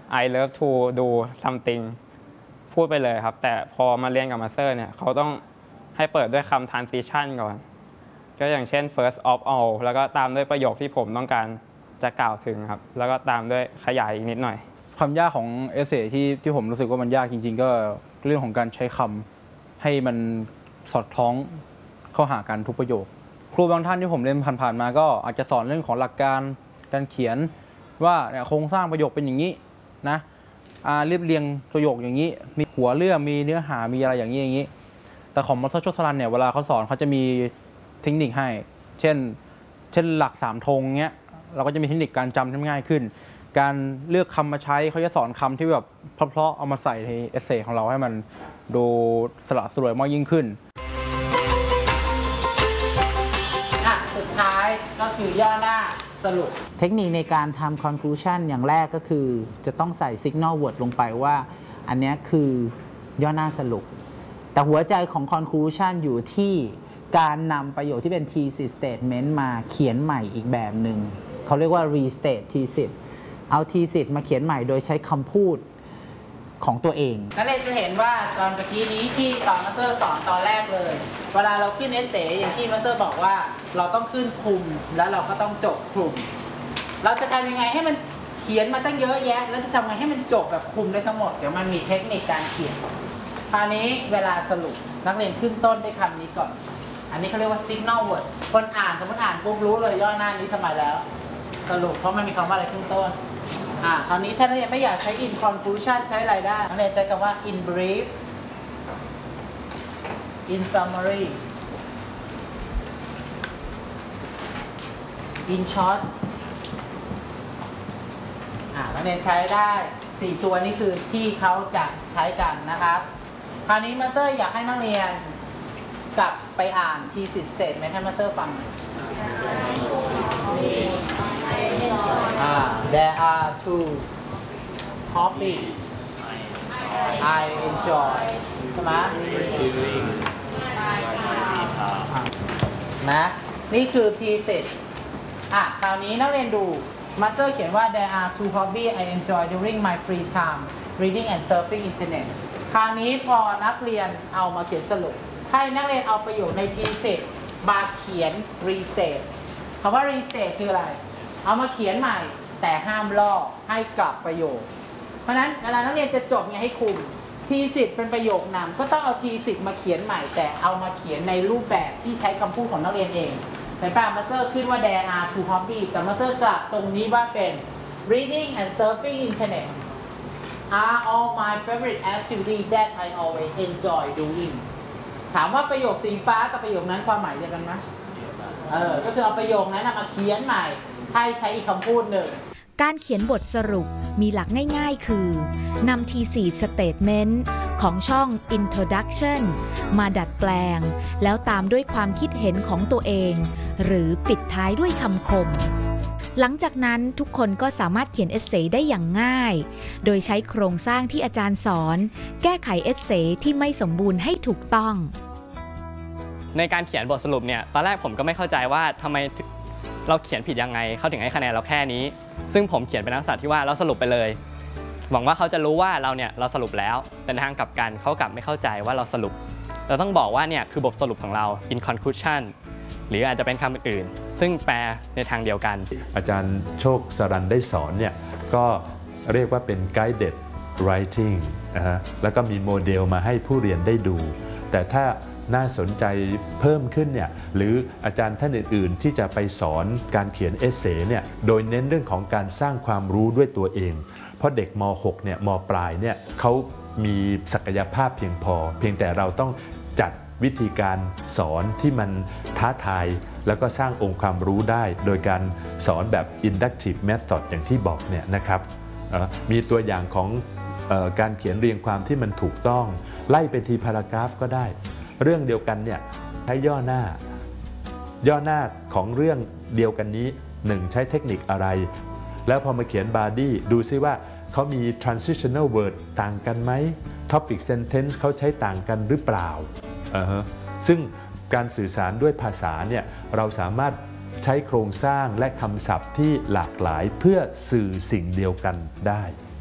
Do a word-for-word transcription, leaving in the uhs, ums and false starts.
I love to do something พูดไปเลยครับแต่พอมาเรียนกับมาสเตอร์เนี่ยเขาต้องให้เปิดด้วยคำ transition ก่อนก็อย่างเช่น first of all แล้วก็ตามด้วยประโยคที่ผมต้องการจะกล่าวถึงครับแล้วก็ตามด้วยขยายอีกนิดหน่อยความยากของเอเซที่ที่ผมรู้สึกว่ามันยากจริงๆก็เรื่องของการใช้คำให้มันสอดคล้องเข้าหากันทุกประโยคครูบางท่านที่ผมเรียนผ่านๆมาก็อาจจะสอนเรื่องของหลักการการเขียนว่าโครงสร้างประโยคเป็นอย่างนี้นะเรียบเรียงประโยคอย่างนี้มีหัวเรื่องมีเนื้อหามีอะไรอย่างนี้อย่างนี้แต่ของมัสเตอร์โชตรันเนี่ยเวลาเขาสอนเขาจะมีเทคนิคให้เช่นเช่นหลักสามธงเงี้ยเราก็จะมีเทคนิคการจำที่ง่ายขึ้นการเลือกคำมาใช้เขาจะสอนคำที่แบบเพราะๆเอามาใส่ในเอเซของเราให้มันดูสละสลวยมากยิ่งขึ้นอ่ะสุดท้ายก็คือย่อหน้าสรุปเทคนิคในการทำ conclusion อย่างแรกก็คือจะต้องใส่ signal word ลงไปว่าอันนี้คือย่อหน้าสรุปแต่หัวใจของ conclusion อยู่ที่การนำประโยคที่เป็น thesis statement มาเขียนใหม่อีกแบบหนึ่งเขาเรียกว่า restate thesis เอา thesis มาเขียนใหม่โดยใช้คำพูดของตัวเองนั่นเองจะเห็นว่าตอนเมื่อกี้นี้ที่ตอนมาสเตอร์สอนตอนแรกเลยเวลาเราขึ้นเอเซอย่างที่มาสเตอร์บอกว่าเราต้องขึ้นคลุมแล้วเราก็ต้องจบคลุมเราจะทำยังไงให้มันเขียนมาตั้งเยอะแยะแล้วจะทำยังไงให้มันจบแบบคลุมได้ทั้งหมดเดี๋ยวมันมีเทคนิคการเขียนคราวนี้เวลาสรุปนักเรียนขึ้นต้นด้วยคำนี้ก่อนอันนี้เขาเรียกว่า signal word คนอ่านสมมติอ่านปุ๊บรู้เลยย่อหน้านี้ทำไมแล้วสรุปเพราะมันมีคำว่าอะไรขึ้นต้นอ่าคราวนี้ถ้านักเรียนไม่อยากใช้ in conclusion ใช้อะไรได้นักเรียนใช้คำว่า in brief in summary in short อ่านักเรียนใช้ได้สี่ตัวนี้คือที่เขาจะใช้กันนะครับคราวนี้มาสเตอร์อยากให้นักเรียนกลับไปอ่าน thesis statement ให้มาสเตอร์ฟังAh, there are two hobbies I enjoy ใช่ไหมนะนี่คือ thesis อ่ะคราวนี้นักเรียนดูมาสเตอร์เขียนว่า there are two hobbies I enjoy during my free time reading and surfing internet คราวนี้พอนักเรียนเอามาเขียนสรุปให้นักเรียนเอาประโยคใน thesis มาเขียน restate คำว่า restate คืออะไรเอามาเขียนใหม่แต่ห้ามลอกให้กลับประโยคเพราะนั้นเวลานักเรียนจะจบไงให้คุมทีสิทธิ์เป็นประโยคนำก็ต้องเอาทีสิทธิ์มาเขียนใหม่แต่เอามาเขียนในรูปแบบที่ใช้คำพูดของนักเรียนเองแต่ป้ามาสเตอร์ขึ้นว่า there are two hobbies แต่มาสเตอร์กลับตรงนี้ว่าเป็น reading and surfing internet are all my favorite activities that I always enjoy doing ถามว่าประโยคสีฟ้ากับประโยคนั้นความหมายเดียวกันไหมเออก็คือเอาประโยคนั้นมาเขียนใหม่ให้ใช้อีกคำพูดหนึ่งการเขียนบทสรุปมีหลักง่ายๆคือนำ ที โฟร์ Statement ของช่อง Introduction มาดัดแปลงแล้วตามด้วยความคิดเห็นของตัวเองหรือปิดท้ายด้วยคำคมหลังจากนั้นทุกคนก็สามารถเขียนเอเซได้อย่างง่ายโดยใช้โครงสร้างที่อาจารย์สอนแก้ไขเอเซที่ไม่สมบูรณ์ให้ถูกต้องในการเขียนบทสรุปเนี่ยตอนแรกผมก็ไม่เข้าใจว่าทำไมเราเขียนผิดยังไงเขาถึงให้คะแนนเราแค่นี้ซึ่งผมเขียนเป็นลักษณะที่ว่าเราสรุปไปเลยหวังว่าเขาจะรู้ว่าเราเนี่ยเราสรุปแล้วแต่ทางกลับกันเขากลับไม่เข้าใจว่าเราสรุปเราต้องบอกว่าเนี่ยคือบทสรุปของเรา in conclusion หรืออาจจะเป็นคำอื่นๆซึ่งแปลในทางเดียวกันอาจารย์โชคสรันได้สอนเนี่ยก็เรียกว่าเป็น guided writing นะฮะแล้วก็มีโมเดลมาให้ผู้เรียนได้ดูแต่ถ้าน่าสนใจเพิ่มขึ้นเนี่ยหรืออาจารย์ท่านอื่นๆที่จะไปสอนการเขียนเอเซเนี่ยโดยเน้นเรื่องของการสร้างความรู้ด้วยตัวเองเพราะเด็กม หก เนี่ยม.ปลายเนี่ยเขามีศักยภาพเพียงพอเพียงแต่เราต้องจัดวิธีการสอนที่มันท้าทายแล้วก็สร้างองค์ความรู้ได้โดยการสอนแบบ inductive method อย่างที่บอกเนี่ยนะครับมีตัวอย่างของการเขียนเรียงความที่มันถูกต้องไล่เป็นทีพารากราฟก็ได้เรื่องเดียวกันเนี่ยใช้ย่อหน้าย่อหน้าของเรื่องเดียวกันนี้หนึ่งใช้เทคนิคอะไรแล้วพอมาเขียน body ดูซิว่าเขามี transitional word ต่างกันไหม topic sentence เขาใช้ต่างกันหรือเปล่า uh-huh. ซึ่งการสื่อสารด้วยภาษาเนี่ยเราสามารถใช้โครงสร้างและคำศัพท์ที่หลากหลายเพื่อสื่อสิ่งเดียวกันได้